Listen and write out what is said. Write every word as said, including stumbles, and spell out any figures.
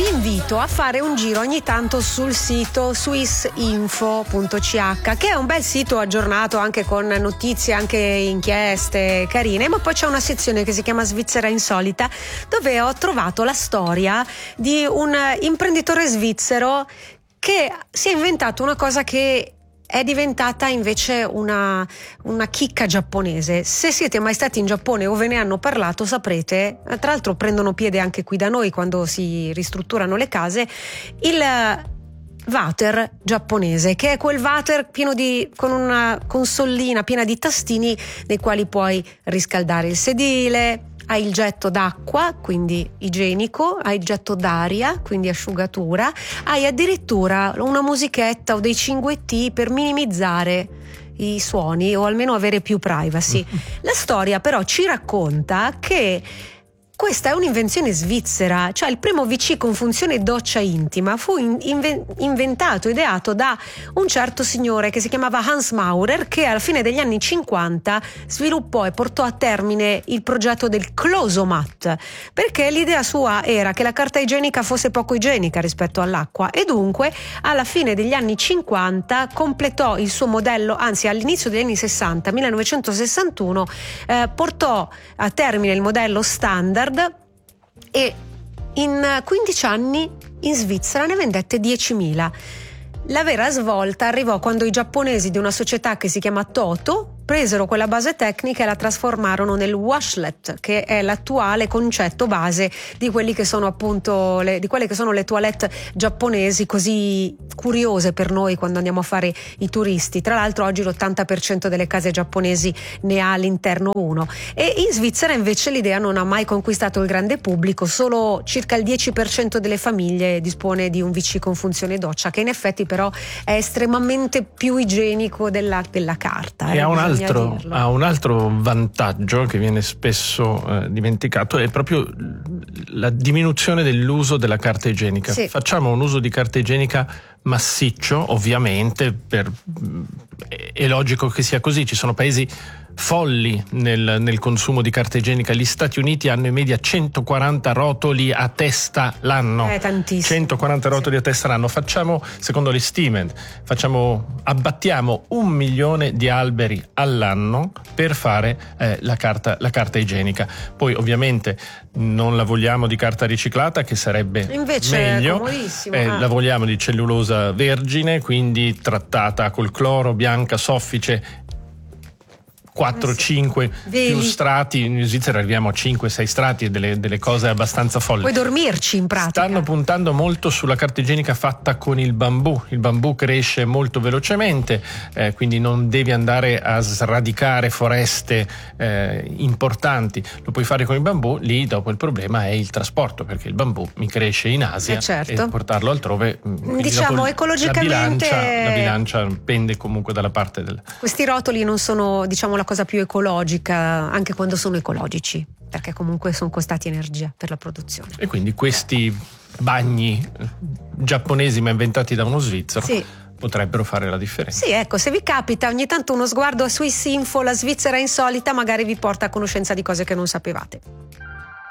vi invito a fare un giro ogni tanto sul sito swissinfo punto c h, che è un bel sito aggiornato anche con notizie, anche inchieste carine, ma poi c'è una sezione che si chiama Svizzera Insolita, dove ho trovato la storia di un imprenditore svizzero che si è inventato una cosa che è diventata invece una, una chicca giapponese. Se siete mai stati in Giappone o ve ne hanno parlato, saprete, tra l'altro prendono piede anche qui da noi quando si ristrutturano le case, il water giapponese, che è quel water pieno di, con una consolina piena di tastini nei quali puoi riscaldare il sedile. Hai il getto d'acqua, quindi igienico, hai il getto d'aria, quindi asciugatura, hai addirittura una musichetta o dei cinguetti per minimizzare i suoni o almeno avere più privacy. La storia però ci racconta che questa è un'invenzione svizzera, cioè il primo V C con funzione doccia intima fu in, inven, inventato, ideato da un certo signore che si chiamava Hans Maurer, che alla fine degli anni cinquanta sviluppò e portò a termine il progetto del Closomat, perché l'idea sua era che la carta igienica fosse poco igienica rispetto all'acqua, e dunque alla fine degli anni cinquanta completò il suo modello, anzi all'inizio degli anni sessanta, millenovecentosessantuno, eh, portò a termine il modello standard, e in quindici anni in Svizzera ne vendette diecimila. La vera svolta arrivò quando i giapponesi di una società che si chiama Toto presero quella base tecnica e la trasformarono nel washlet, che è l'attuale concetto base di quelli che sono appunto le, di quelle che sono le toilette giapponesi così curiose per noi quando andiamo a fare i turisti. Tra l'altro oggi l'ottanta per cento delle case giapponesi ne ha all'interno uno, e in Svizzera invece l'idea non ha mai conquistato il grande pubblico. Solo circa il dieci per cento delle famiglie dispone di un V C con funzione doccia, che in effetti però è estremamente più igienico della, della carta. E eh, ha un altro dirlo. ha un altro vantaggio che viene spesso eh, dimenticato, è proprio la diminuzione dell'uso della carta igienica. Sì. Facciamo un uso di carta igienica massiccio, ovviamente, per, è logico che sia così. Ci sono paesi folli nel, nel consumo di carta igienica. Gli Stati Uniti hanno in media centoquaranta rotoli a testa l'anno. È tantissimo. centoquaranta rotoli Sì. a testa l'anno. Facciamo, secondo le stime, facciamo, abbattiamo un milione di alberi all'anno per fare eh, la carta, la carta igienica. Poi ovviamente non la vogliamo di carta riciclata, che sarebbe invece meglio. è comodissimo. Eh, ah. La vogliamo di cellulosa vergine, quindi trattata col cloro, bianca, soffice, quattro cinque Veli. più strati. In Svizzera arriviamo a cinque sei strati, e delle, delle cose abbastanza folli. Puoi dormirci in pratica. Stanno puntando molto sulla carta igienica fatta con il bambù. Il bambù cresce molto velocemente, eh, quindi non devi andare a sradicare foreste eh, importanti. Lo puoi fare con il bambù. Lì dopo il problema è il trasporto, perché il bambù mi cresce in Asia, Eh, certo. e portarlo altrove, Diciamo, dopo ecologicamente la bilancia, la bilancia pende comunque dalla parte del... Questi rotoli non sono, diciamo, la cosa più ecologica, anche quando sono ecologici, perché comunque sono costati energia per la produzione. E quindi questi bagni giapponesi ma inventati da uno svizzero, Sì. potrebbero fare la differenza. Sì, ecco, se vi capita ogni tanto uno sguardo a Swissinfo, la Svizzera Insolita, magari vi porta a conoscenza di cose che non sapevate.